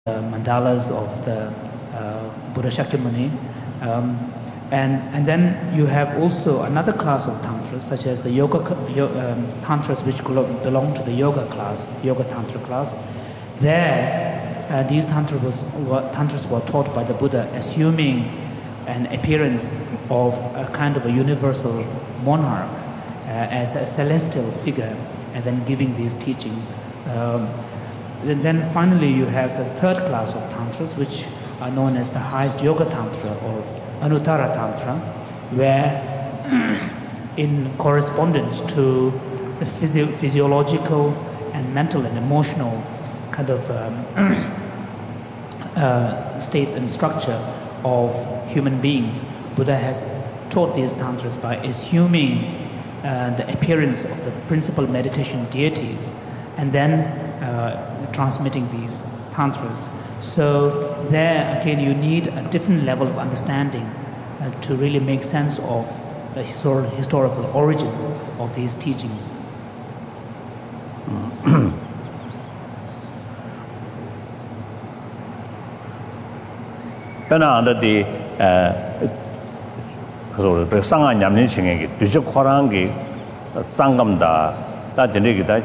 mandalas of the Buddha Shakyamuni. And then you have also another class of tantras, such as the tantras which belong to the yoga tantra class. There, these tantras were taught by the Buddha, assuming an appearance of a kind of a universal monarch as a celestial figure, and then giving these teachings. Then finally you have the third class of tantras, which are known as the highest yoga tantra or Anuttara Tantra, where in correspondence to the physiological and mental and emotional kind of state and structure of human beings, Buddha has taught these tantras by assuming the appearance of the principal meditation deities and then transmitting these tantras. So there again you need a different level of understanding to really make sense of the historical origin of these teachings. Then under the Sangha Nyamni Chingegi, Dujuk Horangi, Sangamda, that the negative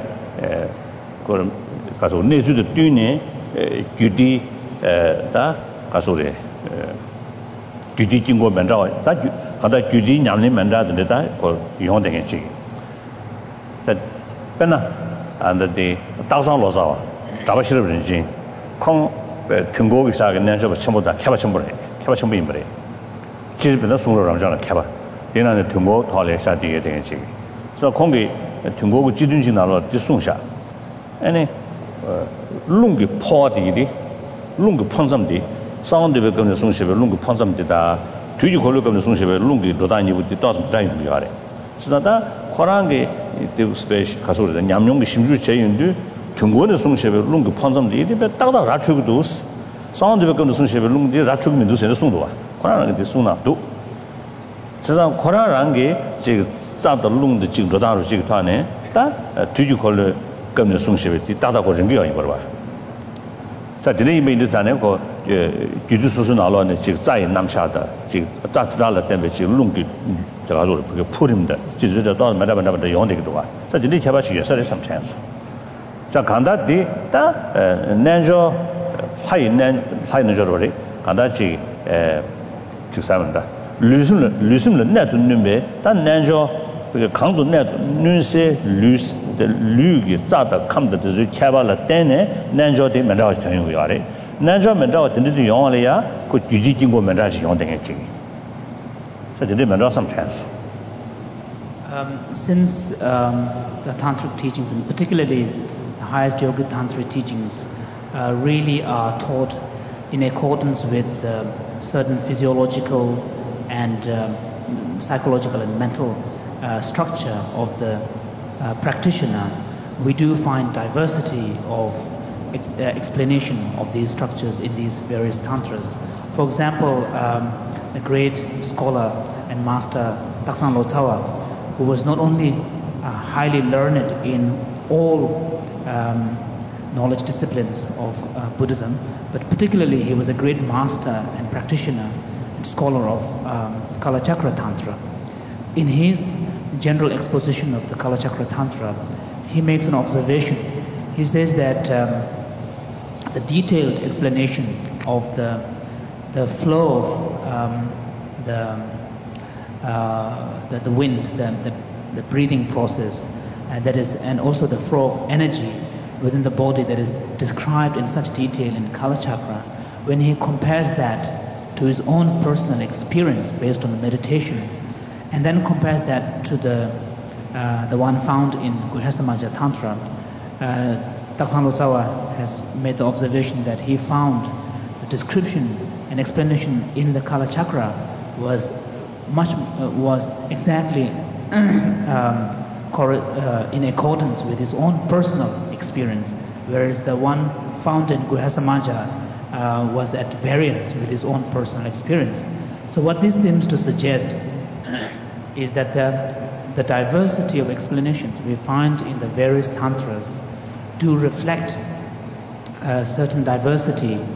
Kaso Nezu the Dune, Gudi, da Kasore, Gudi Jingo Manda, that Gudi Nyamni Manda, the Neta, or Yonding Chi. Said Pena under the Thousand Losawa, Tabashir Regime, Kong Tungo Visag and Nanjo Chamoda, Kabachambimbre. She's been a sooner Ramjan Kaba. Then on the Tungo, Tole Sati getting a chi. So Kongi, Tungo Jidunjinalo, Disunsha. Any Lungi Podi, Lungi Ponsamdi, sound of the Sunship, Lungi Ponsamdida, to you look on the Sunship, Lungi, Dodani with the dozen time Yare. So that Korangi, the space Kasur, the Yamyong Shimju Chayundu, Tungo the Sunship, Lungi Ponsamdi, but Tata Ratu dos, sound of the Sunship, Lungi, Ratu Mindus and Sundua. Koran is soon up to. So Korangi, Sat the Lung the Childodaro Chitane, that do you call the Gumna Sunship, the Tata Koringia in Borba. Saturday made the Zaneco, Judusun alone, the Chizai Namshata, Tatala temperature, Lungi, the put him there. She's the dog, Madame the Yondic. Saturday Kabashi, some chance. Sakanda de Nanjo High Nanjo, Kandachi. Chisamanda. Lusum the net number, that Nanjo, because Kandu net, Nunse, Lus, the Lugi, Zata, come to the Kavala Dene, Nanjo de Mandaj Tanyari. Nanjo Mandaj, the little Yonalia, could Ujingo Mandaj Yonding. So they did Mandaj some chance. Since the Tantric teachings, and particularly the highest yoga Tantric teachings, really are taught in accordance with the certain physiological and psychological and mental structure of the practitioner, we do find diversity of explanation of these structures in these various tantras. For example, the great scholar and master Taksan Lotsawa, who was not only highly learned in all knowledge disciplines of Buddhism, but particularly he was a great master and practitioner and scholar of Kalachakra Tantra. In his general exposition of the Kalachakra Tantra, he makes an observation. He says that the detailed explanation of the flow of the wind, the breathing process, that is, and also the flow of energy within the body that is described in such detail in Kalachakra, when he compares that to his own personal experience based on the meditation, and then compares that to the one found in Guhyasamaja Tantra, Taksan Lotsawa has made the observation that he found the description and explanation in the Kalachakra was exactly in accordance with his own personal experience, whereas the one found in Guhyasamaja was at variance with his own personal experience. So what this seems to suggest is that the diversity of explanations we find in the various tantras do reflect a certain diversity